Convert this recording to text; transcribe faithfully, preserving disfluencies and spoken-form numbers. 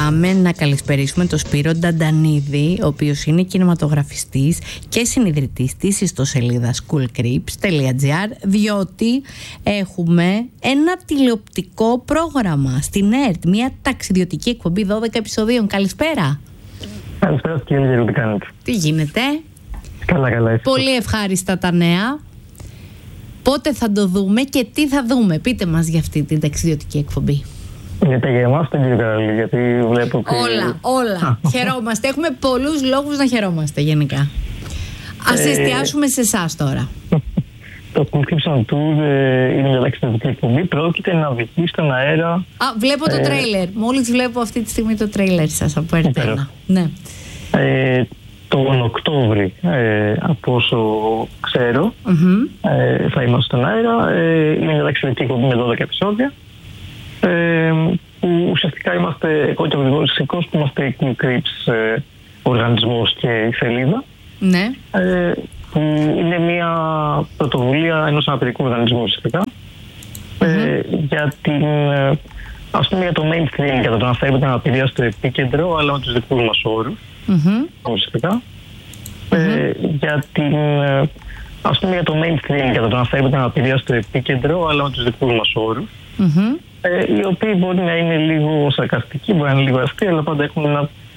ξεχνάμε να καλησπερίσουμε τον Σπύρο Νταντανίδη, ο οποίος είναι κινηματογραφιστής και συνιδρυτής της ιστοσελίδας coolcreeps τελεία gr, διότι έχουμε ένα τηλεοπτικό πρόγραμμα στην ΕΡΤ, μια ταξιδιωτική εκπομπή δώδεκα επεισοδίων. Καλησπέρα. Καλησπέρα κύριε Γερού, τι κάνετε? Τι γίνεται? Καλά, καλά. Εσύ. Πολύ ευχάριστα τα νέα. Πότε θα το δούμε και τι θα δούμε? Πείτε μας για αυτή την ταξιδιωτική εκπομπή. Γιατί για εμάς τον κύριο Καραλή, γιατί βλέπω ότι... Όλα, όλα. Χαιρόμαστε. Έχουμε πολλούς λόγους να χαιρόμαστε γενικά. Ας ε... εστιάσουμε σε εσάς τώρα. Το Coolcreeps on Tour ε, είναι μια ταξιδιωτική εκπομπή. Πρόκειται να βγει στον αέρα... Α, βλέπω το ε... τρέιλερ. Μόλις βλέπω αυτή τη στιγμή το τρέιλερ σας από ΕΡΤ ένα. Ναι. Ε, τον Οκτώβρη, ε, από όσο ξέρω, mm-hmm. ε, θα είμαστε στον αέρα. Ε, είναι μια ταξιδιωτική εκπομπή με δώδεκα επεισόδια. Ε, που ουσιαστικά είμαστε, εγώ και ο Γρηγόρης Σικός, που είμαστε η Coolcreeps ε, οργανισμός και η σελίδα. Ναι. Ε, που είναι μια πρωτοβουλία ενός αναπηρικού οργανισμού ουσιαστικά. Mm-hmm. Ε, για την, ας πούμε, για το mainstream, για το να φέρουμε την αναπηρία στο επίκεντρο, αλλά με τους δικούς μας όρους. Mm-hmm. Ουσιαστικά. Mm-hmm. Ε, για την, ας πούμε, για το mainstream, για το να φέρουμε την αναπηρία στο επίκεντρο, αλλά με τους δικούς μας όρους. Mm-hmm. Ε, οι οποίοι μπορεί να είναι λίγο σαρκαστικοί, μπορεί να είναι λίγο αστείοι, αλλά πάντα έχουν ένα